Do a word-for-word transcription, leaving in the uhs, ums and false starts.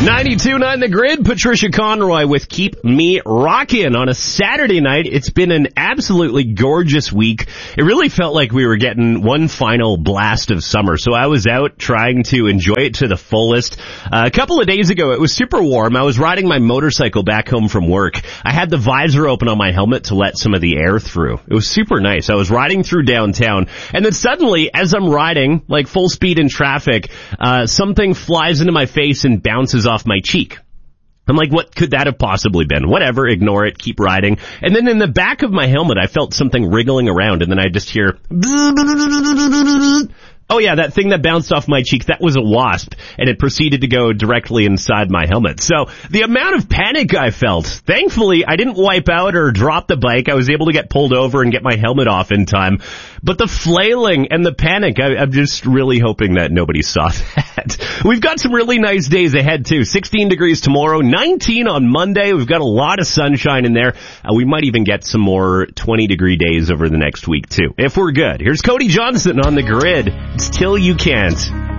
ninety-two point nine The Grid, Patricia Conroy with Keep Me Rockin' on a Saturday night. It's been an absolutely gorgeous week. It really felt like we were getting one final blast of summer, so I was out trying to enjoy it to the fullest. Uh, a couple of days ago, it was super warm. I was riding my motorcycle back home from work. I had the visor open on my helmet to let some of the air through. It was super nice. I was riding through downtown, and then suddenly, as I'm riding, like full speed in traffic, uh, something flies into my face and bounces off my cheek. I'm like, what could that have possibly been? Whatever, ignore it, keep riding. And then in the back of my helmet, I felt something wriggling around, and then I just hear... Oh yeah, that thing that bounced off my cheek, that was a wasp, and it proceeded to go directly inside my helmet. So the amount of panic I felt, thankfully I didn't wipe out or drop the bike. I was able to get pulled over and get my helmet off in time. But the flailing and the panic, I, I'm just really hoping that nobody saw that. We've got some really nice days ahead too. sixteen degrees tomorrow, nineteen on Monday. We've got a lot of sunshine in there. Uh, we might even get some more twenty degree days over the next week too, if we're good. Here's Cody Johnson on The Grid. It's Till You Can't.